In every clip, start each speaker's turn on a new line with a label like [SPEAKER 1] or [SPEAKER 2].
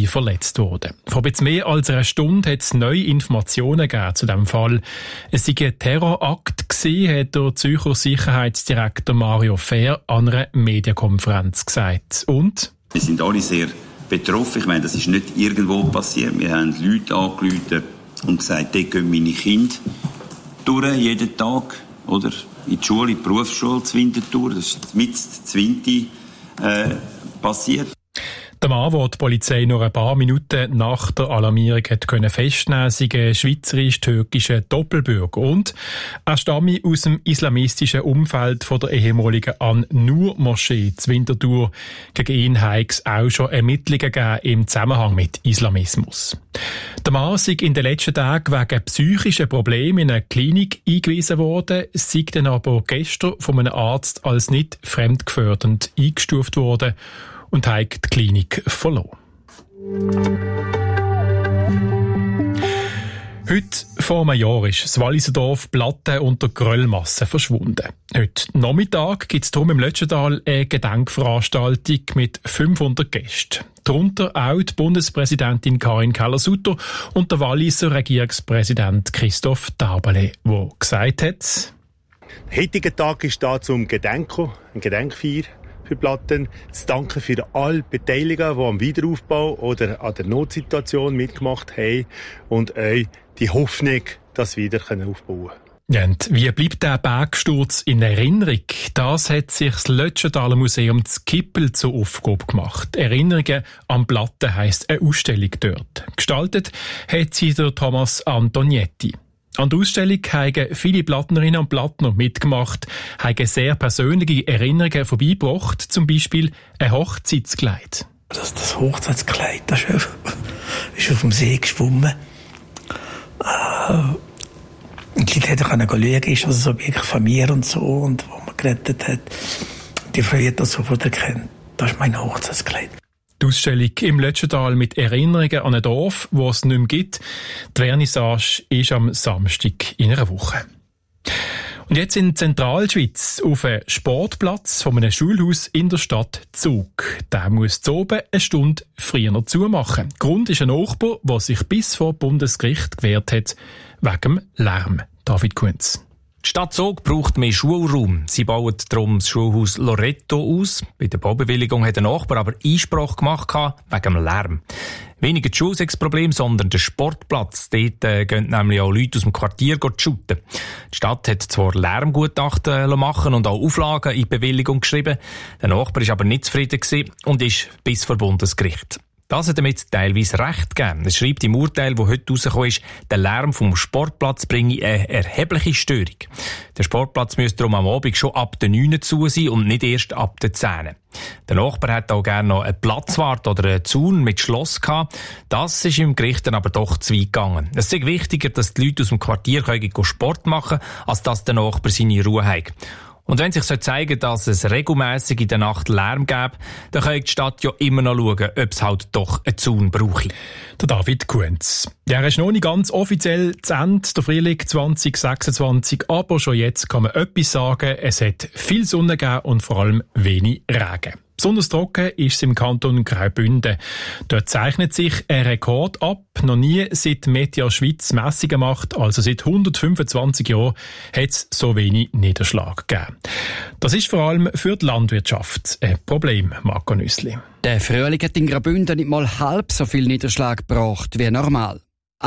[SPEAKER 1] verletzt worden. Vor etwas mehr als einer Stunde hat es neue Informationen gegeben zu diesem Fall. Es sei ein Terrorakt gewesen, hat der Zürcher Sicherheitsdirektor Mario Fehr an einer Medienkonferenz gesagt. Und?
[SPEAKER 2] Wir sind alle sehr betroffen. Ich meine, das ist nicht irgendwo passiert. Wir haben Leute angerufen und gesagt, dort gehen meine Kinder durch, jeden Tag, oder? In die Schule, in die Berufsschule, zu Winterthur. Das ist mit Zwinti passiert.
[SPEAKER 1] Der Mann, den die Polizei nur ein paar Minuten nach der Alarmierung festnehmen konnte, sei ein schweizerisch-türkischer Doppelbürger. Und er stamme aus dem islamistischen Umfeld von der ehemaligen An-Nur-Moschee zu Winterthur. Gegen ihn habe es auch schon Ermittlungen gegeben im Zusammenhang mit Islamismus. Der Mann sei in den letzten Tagen wegen psychischen Problemen in eine Klinik eingewiesen worden, sei dann aber gestern von einem Arzt als nicht fremdgefährdend eingestuft worden und hat die Klinik verloren. Heute vor einem Jahr ist das Walliser Dorf Platten unter Gröllmasse verschwunden. Heute Nachmittag gibt es darum im Lötschental eine Gedenkveranstaltung mit 500 Gästen. Darunter auch die Bundespräsidentin Karin Keller-Sutter und der Walliser Regierungspräsident Christoph Taberle, der gesagt hat:
[SPEAKER 3] Der heutige Tag ist da zum Gedenken, ein Gedenkfeier für Platten, zu danken für alle Beteiligten, die am Wiederaufbau oder an der Notsituation mitgemacht haben und euch die Hoffnung, dass wir wieder aufbauen können.
[SPEAKER 1] Ja, und wie bleibt der Bergsturz in Erinnerung? Das hat sich das Lötschentaler Museum zu Kippel zur Aufgabe gemacht. Erinnerungen an Platten heisst eine Ausstellung dort. Gestaltet hat sie der Thomas Antonietti. An der Ausstellung haben viele Plattnerinnen und Plattner mitgemacht, haben sehr persönliche Erinnerungen vorbeigebracht, zum Beispiel ein Hochzeitskleid.
[SPEAKER 4] Das Hochzeitskleid, das ist auf dem See geschwommen. Und die Leute konnten schauen, ist also so wirklich Familie und so, und wo man gerettet hat. Die Frau hat das sofort erkannt. Das ist mein Hochzeitskleid.
[SPEAKER 1] Die Ausstellung im Lötschental mit Erinnerungen an ein Dorf, das es nicht mehr gibt. Die Vernissage ist am Samstag in einer Woche. Und jetzt in Zentralschweiz auf einem Sportplatz von einem Schulhaus in der Stadt Zug. Der muss zu oben eine Stunde früher zumachen. Grund ist ein Nachbar, der sich bis vor Bundesgericht gewehrt hat, wegen dem Lärm. David Kunz.
[SPEAKER 5] Die Stadt Zug braucht mehr Schulraum. Sie bauen darum das Schulhaus Loretto aus. Bei der Baubewilligung hat der Nachbar aber Einspruch gemacht wegen dem Lärm. Weniger das Schulsexproblem, sondern der Sportplatz. Dort gehen nämlich auch Leute aus dem Quartier shooten. Die Stadt hat zwar Lärmgutachten machen und auch Auflagen in die Bewilligung geschrieben. Der Nachbar war aber nicht zufrieden und ist bis vor Bundesgericht. Das hat damit teilweise recht gegeben. Es schreibt im Urteil, das heute rausgekommen ist, der Lärm vom Sportplatz bringe eine erhebliche Störung. Der Sportplatz müsste darum am Abend schon ab den 9 zu sein und nicht erst ab den 10. Der Nachbar hätte auch gerne noch einen Platzwart oder einen Zaun mit Schloss gehabt. Das ist im Gericht dann aber doch zu weit gegangen. Es ist wichtiger, dass die Leute aus dem Quartier Sport machen können, als dass der Nachbar seine Ruhe hat. Und wenn sich zeigen soll, dass es regelmässig in der Nacht Lärm gäbe, dann kann die Stadt ja immer noch schauen, ob es halt doch einen Zaun brauche.
[SPEAKER 1] Der David Kunz. Ja, er ist noch nicht ganz offiziell zu Ende, der Frühling 2026, aber schon jetzt kann man etwas sagen, es hat viel Sonne gegeben und vor allem wenig Regen. Besonders trocken ist es im Kanton Graubünden. Dort zeichnet sich ein Rekord ab. Noch nie seit Meteor Schweiz Messungen macht, also seit 125 Jahren, hat es so wenig Niederschlag gegeben. Das ist vor allem für die Landwirtschaft ein Problem, Marco Nüssli.
[SPEAKER 6] Der Frühling hat in Graubünden nicht mal halb so viel Niederschlag gebracht wie normal.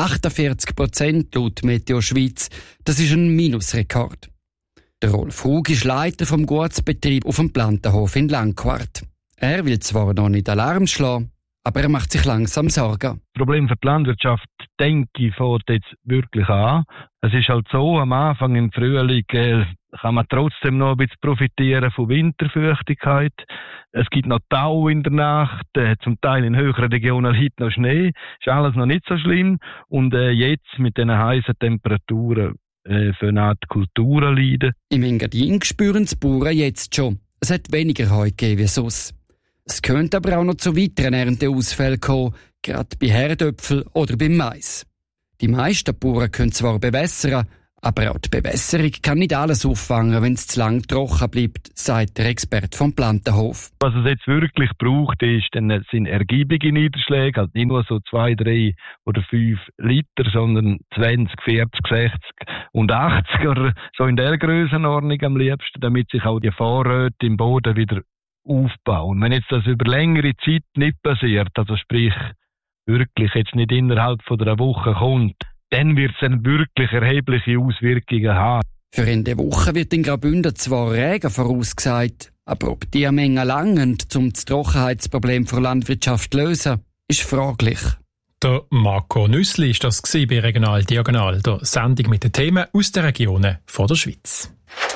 [SPEAKER 6] 48% laut Meteor Schweiz. Das ist ein Minusrekord. Der Rolf Hug ist Leiter vom Gutsbetrieb auf dem Plantenhof in Langquart. Er will zwar noch nicht Alarm schlagen, aber er macht sich langsam Sorgen.
[SPEAKER 7] Das Problem für die Landwirtschaft, denke ich, fängt jetzt wirklich an. Es ist halt so, am Anfang im Frühling kann man trotzdem noch ein bisschen profitieren von Winterfeuchtigkeit. Es gibt noch Tau in der Nacht, zum Teil in höheren Regionen liegt noch Schnee. Ist alles noch nicht so schlimm. Und jetzt mit diesen heißen Temperaturen für eine Art Kulturen leiden.
[SPEAKER 6] Im Engadin spüren die Bauern jetzt schon. Es hat weniger Heu gegeben wie sonst. Es könnte aber auch noch zu weiteren Ernteausfällen kommen, gerade bei Herdöpfel oder beim Mais. Die meisten Bauern können zwar bewässern, Aber auch die Bewässerung kann nicht alles auffangen, wenn es zu lang trocken bleibt, sagt der Experte vom Plantenhof.
[SPEAKER 7] Was es jetzt wirklich braucht, sind ergiebige Niederschläge, also nicht nur so 2, 3 oder 5 Liter, sondern 20, 40, 60 und 80 oder so in der Grössenordnung am liebsten, damit sich auch die Vorräte im Boden wieder aufbauen. Wenn jetzt das über längere Zeit nicht passiert, also sprich wirklich jetzt nicht innerhalb von einer Woche kommt, dann wird es dann wirklich erhebliche Auswirkungen haben.
[SPEAKER 6] Für Ende Woche wird in Graubünden zwar Regen vorausgesagt, aber ob die Menge langen, um das Trockenheitsproblem für Landwirtschaft zu lösen, ist fraglich.
[SPEAKER 1] Der Marco Nüssli ist das bei Regional Diagonal, der Sendung mit den Themen aus den Regionen von der Schweiz.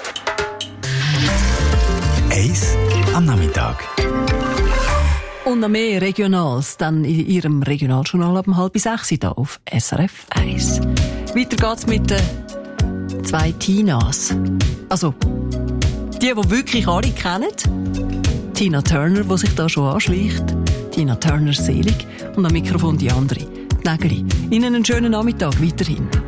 [SPEAKER 8] Eis am Nachmittag.
[SPEAKER 9] Und noch mehr Regionals dann in Ihrem Regionaljournal ab 5:30 hier auf SRF 1. Weiter geht's mit den 2 Tinas. Also, die wirklich alle kennen. Tina Turner, die sich da schon anschleicht. Tina Turner selig. Und am Mikrofon die andere, die Nägeli. Ihnen einen schönen Nachmittag weiterhin.